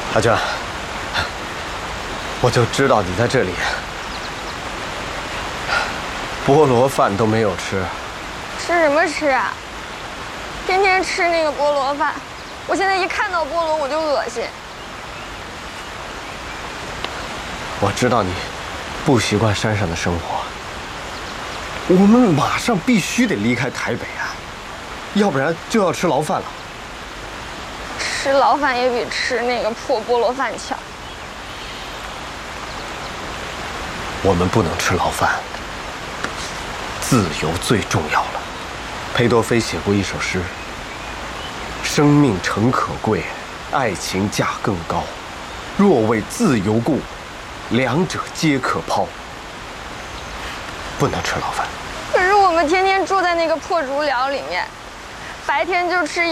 阿娟，我就知道你在这里。菠萝饭都没有吃， 吃什么吃啊？天天吃那个菠萝饭，我现在一看到菠萝我就恶心。 我知道你不习惯山上的生活，我们马上必须得离开台北啊，要不然就要吃牢饭了。 吃牢饭也比吃那个破菠萝饭强。 我们不能吃牢饭，自由最重要了。裴多菲写过一首诗：生命诚可贵，爱情价更高。若为自由故，两者皆可抛。不能吃牢饭。 可是我们天天住在那个破竹寮里面，白天就吃